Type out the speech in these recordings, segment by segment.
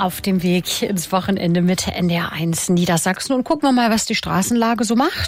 auf dem Weg ins Wochenende mit NDR1 Niedersachsen und gucken wir mal, was die Straßenlage so macht.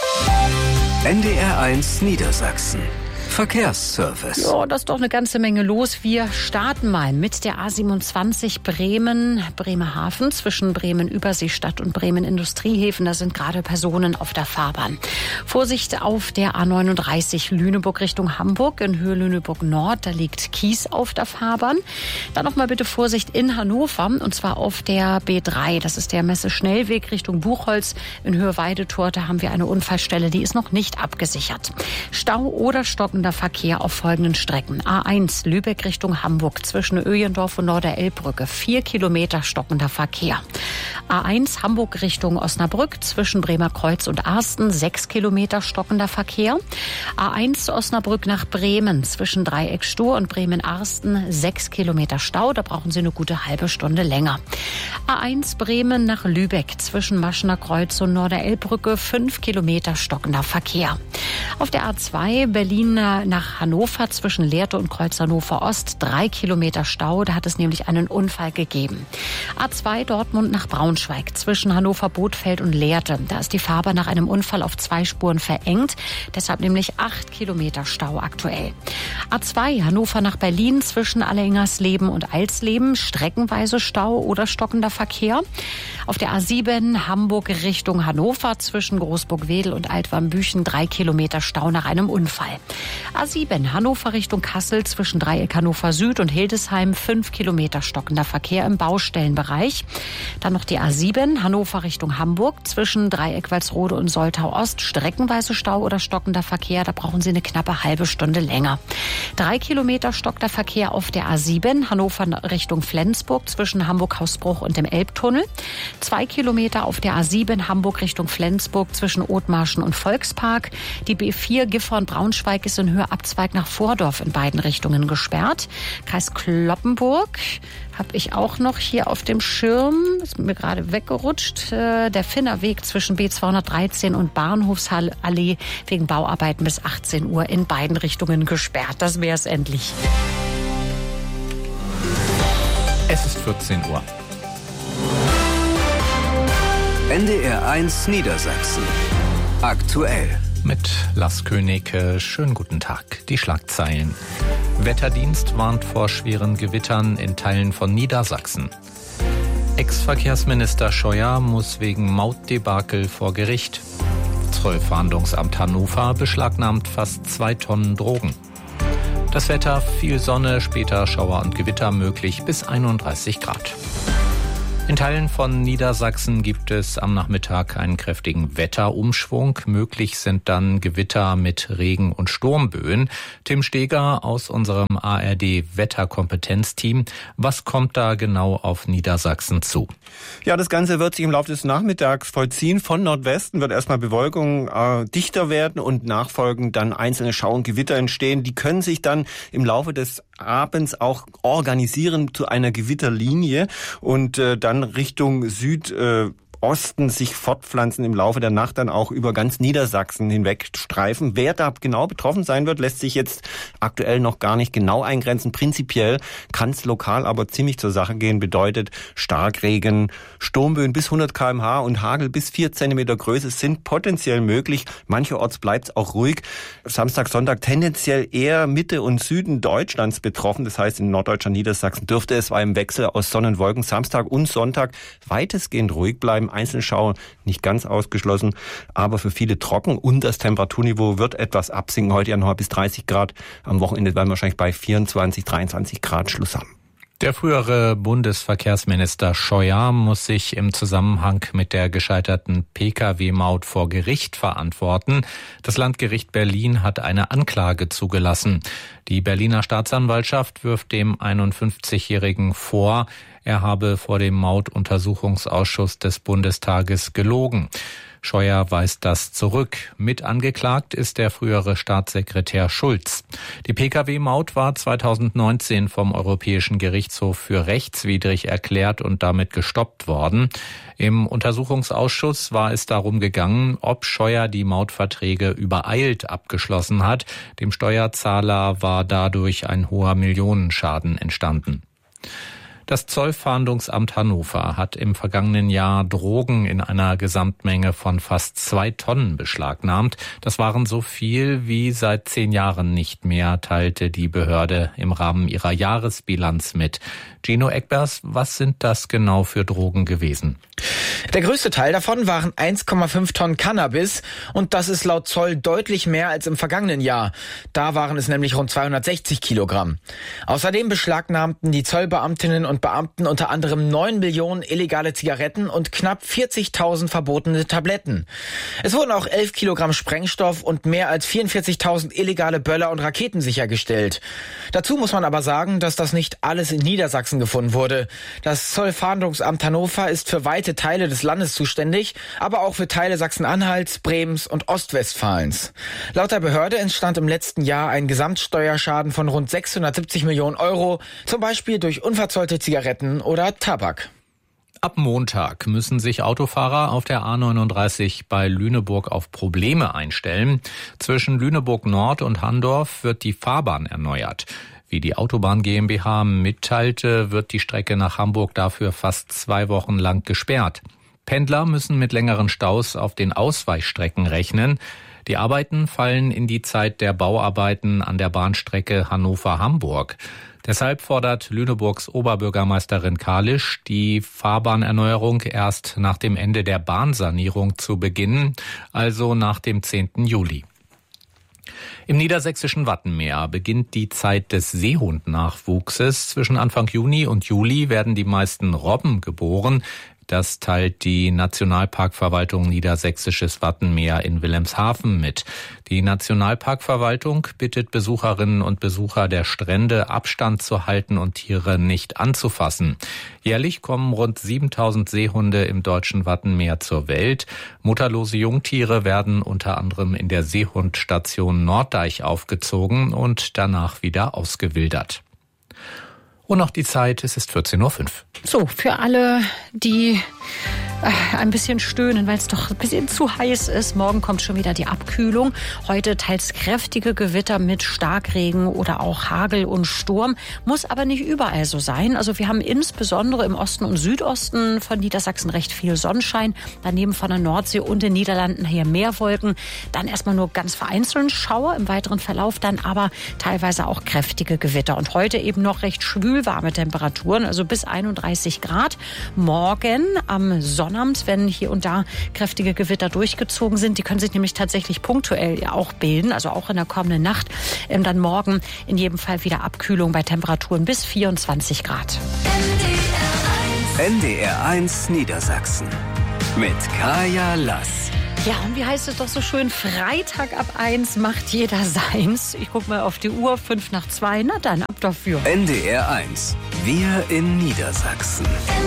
NDR1 Niedersachsen. Verkehrsservice. Ja, das ist doch eine ganze Menge los. Wir starten mal mit der A27 Bremerhaven zwischen Bremen-Überseestadt und Bremen-Industriehäfen. Da sind gerade Personen auf der Fahrbahn. Vorsicht auf der A39 Lüneburg Richtung Hamburg in Höhe Lüneburg Nord. Da liegt Kies auf der Fahrbahn. Dann noch mal bitte Vorsicht in Hannover und zwar auf der B3. Das ist der Messe-Schnellweg Richtung Buchholz in Höhe Weidetor. Da haben wir eine Unfallstelle, die ist noch nicht abgesichert. Stau oder stockender Verkehr auf folgenden Strecken. A1 Lübeck Richtung Hamburg zwischen Öjendorf und Norderelbbrücke. 4 Kilometer stockender Verkehr. A1 Hamburg Richtung Osnabrück zwischen Bremerkreuz und Arsten. 6 Kilometer stockender Verkehr. A1 Osnabrück nach Bremen zwischen Dreieck Stur und Bremen-Arsten. 6 Kilometer Stau. Da brauchen Sie eine gute halbe Stunde länger. A1 Bremen nach Lübeck zwischen Maschener Kreuz und Norderelbbrücke. 5 Kilometer stockender Verkehr. Auf der A2 Berlin nach Hannover zwischen Lehrte und Kreuz Hannover Ost 3 Kilometer Stau. Da hat es nämlich einen Unfall gegeben. A2 Dortmund nach Braunschweig zwischen Hannover Bothfeld und Lehrte. Da ist die Fahrbahn nach einem Unfall auf 2 Spuren verengt. Deshalb nämlich 8 Kilometer Stau aktuell. A2 Hannover nach Berlin zwischen Alleingersleben und Eilsleben. Streckenweise Stau oder stockender Verkehr. Auf der A7 Hamburg Richtung Hannover zwischen Großburg-Wedel und Altwarmbüchen 3 Kilometer Stau nach einem Unfall. A7 Hannover Richtung Kassel zwischen Dreieck Hannover Süd und Hildesheim 5 Kilometer stockender Verkehr im Baustellenbereich. Dann noch die A7 Hannover Richtung Hamburg zwischen Dreieck Walsrode und Soltau Ost streckenweise Stau oder stockender Verkehr. Da brauchen Sie eine knappe halbe Stunde länger. 3 Kilometer stockender Verkehr auf der A7 Hannover Richtung Flensburg zwischen Hamburg-Hausbruch und dem Elbtunnel. 2 Kilometer auf der A7 Hamburg Richtung Flensburg zwischen Othmarschen und Volkspark. Die B4 Gifhorn-Braunschweig ist in Höhe Abzweig nach Vordorf in beiden Richtungen gesperrt. Kreis Cloppenburg habe ich auch noch hier auf dem Schirm. Ist mir gerade weggerutscht. Der Finnerweg zwischen B213 und Bahnhofsallee wegen Bauarbeiten bis 18 Uhr in beiden Richtungen gesperrt. Das wäre es endlich. Es ist 14 Uhr. NDR1 Niedersachsen. Aktuell. Mit Lars König, schönen guten Tag. Die Schlagzeilen. Wetterdienst warnt vor schweren Gewittern in Teilen von Niedersachsen. Ex-Verkehrsminister Scheuer muss wegen Mautdebakel vor Gericht. Zollfahndungsamt Hannover beschlagnahmt fast 2 Tonnen Drogen. Das Wetter, viel Sonne, später Schauer und Gewitter möglich bis 31 Grad. In Teilen von Niedersachsen gibt es am Nachmittag einen kräftigen Wetterumschwung. Möglich sind dann Gewitter mit Regen- und Sturmböen. Tim Steger aus unserem ARD-Wetterkompetenzteam. Was kommt da genau auf Niedersachsen zu? Ja, das Ganze wird sich im Laufe des Nachmittags vollziehen. Von Nordwesten wird erstmal Bewölkung dichter werden und nachfolgend dann einzelne Schauer und Gewitter entstehen. Die können sich dann im Laufe des abends auch organisieren zu einer Gewitterlinie und dann Richtung Südosten sich fortpflanzen, im Laufe der Nacht dann auch über ganz Niedersachsen hinweg streifen. Wer da genau betroffen sein wird, lässt sich jetzt aktuell noch gar nicht genau eingrenzen. Prinzipiell kann es lokal aber ziemlich zur Sache gehen. Bedeutet Starkregen, Sturmböen bis 100 km/h und Hagel bis 4 Zentimeter Größe sind potenziell möglich. Mancherorts bleibt es auch ruhig. Samstag, Sonntag tendenziell eher Mitte und Süden Deutschlands betroffen. Das heißt, in Norddeutschland, Niedersachsen dürfte es bei einem Wechsel aus Sonne und Wolken Samstag und Sonntag weitestgehend ruhig bleiben. Einzelschauer nicht ganz ausgeschlossen, aber für viele trocken und das Temperaturniveau wird etwas absinken. Heute ja noch bis 30 Grad. Am Wochenende werden wir wahrscheinlich bei 24, 23 Grad Schluss haben. Der frühere Bundesverkehrsminister Scheuer muss sich im Zusammenhang mit der gescheiterten Pkw-Maut vor Gericht verantworten. Das Landgericht Berlin hat eine Anklage zugelassen. Die Berliner Staatsanwaltschaft wirft dem 51-Jährigen vor, er habe vor dem Mautuntersuchungsausschuss des Bundestages gelogen. Scheuer weist das zurück. Mit angeklagt ist der frühere Staatssekretär Schulz. Die Pkw-Maut war 2019 vom Europäischen Gerichtshof für rechtswidrig erklärt und damit gestoppt worden. Im Untersuchungsausschuss war es darum gegangen, ob Scheuer die Mautverträge übereilt abgeschlossen hat. Dem Steuerzahler war dadurch ein hoher Millionenschaden entstanden. Das Zollfahndungsamt Hannover hat im vergangenen Jahr Drogen in einer Gesamtmenge von fast 2 Tonnen beschlagnahmt. Das waren so viel wie seit 10 Jahren nicht mehr, teilte die Behörde im Rahmen ihrer Jahresbilanz mit. Gino Eckbers, was sind das genau für Drogen gewesen? Der größte Teil davon waren 1,5 Tonnen Cannabis und das ist laut Zoll deutlich mehr als im vergangenen Jahr. Da waren es nämlich rund 260 Kilogramm. Außerdem beschlagnahmten die Zollbeamtinnen und Beamten unter anderem 9 Millionen illegale Zigaretten und knapp 40.000 verbotene Tabletten. Es wurden auch 11 Kilogramm Sprengstoff und mehr als 44.000 illegale Böller und Raketen sichergestellt. Dazu muss man aber sagen, dass das nicht alles in Niedersachsen gefunden wurde. Das Zollfahndungsamt Hannover ist für weite Teile des Landes zuständig, aber auch für Teile Sachsen-Anhalts, Bremens und Ostwestfalens. Laut der Behörde entstand im letzten Jahr ein Gesamtsteuerschaden von rund 670 Millionen Euro, zum Beispiel durch unverzollte Zigaretten oder Tabak. Ab Montag müssen sich Autofahrer auf der A39 bei Lüneburg auf Probleme einstellen. Zwischen Lüneburg Nord und Handorf wird die Fahrbahn erneuert. Wie die Autobahn GmbH mitteilte, wird die Strecke nach Hamburg dafür fast 2 Wochen lang gesperrt. Pendler müssen mit längeren Staus auf den Ausweichstrecken rechnen. Die Arbeiten fallen in die Zeit der Bauarbeiten an der Bahnstrecke Hannover-Hamburg. Deshalb fordert Lüneburgs Oberbürgermeisterin Kalisch, die Fahrbahnerneuerung erst nach dem Ende der Bahnsanierung zu beginnen, also nach dem 10. Juli. Im niedersächsischen Wattenmeer beginnt die Zeit des Seehundnachwuchses. Zwischen Anfang Juni und Juli werden die meisten Robben geboren. Das teilt die Nationalparkverwaltung Niedersächsisches Wattenmeer in Wilhelmshaven mit. Die Nationalparkverwaltung bittet Besucherinnen und Besucher der Strände, Abstand zu halten und Tiere nicht anzufassen. Jährlich kommen rund 7.000 Seehunde im deutschen Wattenmeer zur Welt. Mutterlose Jungtiere werden unter anderem in der Seehundstation Norddeich aufgezogen und danach wieder ausgewildert. Und noch die Zeit, es ist 14.05 Uhr. So, für alle, die ein bisschen stöhnen, weil es doch ein bisschen zu heiß ist. Morgen kommt schon wieder die Abkühlung. Heute teils kräftige Gewitter mit Starkregen oder auch Hagel und Sturm. Muss aber nicht überall so sein. Also wir haben insbesondere im Osten und Südosten von Niedersachsen recht viel Sonnenschein. Daneben von der Nordsee und den Niederlanden her mehr Wolken. Dann erstmal nur ganz vereinzelt Schauer, im weiteren Verlauf dann aber teilweise auch kräftige Gewitter. Und heute eben noch recht schwülwarme Temperaturen, also bis 31 Grad. Morgen am Sonnabend, wenn hier und da kräftige Gewitter durchgezogen sind, die können sich nämlich tatsächlich punktuell auch bilden, also auch in der kommenden Nacht. Dann morgen in jedem Fall wieder Abkühlung bei Temperaturen bis 24 Grad. NDR1 Niedersachsen mit Kaya Lass. Ja, und wie heißt es doch so schön, Freitag ab 1 macht jeder seins. Ich gucke mal auf die Uhr, 5 nach 2, na dann ab dafür. NDR1, wir in Niedersachsen.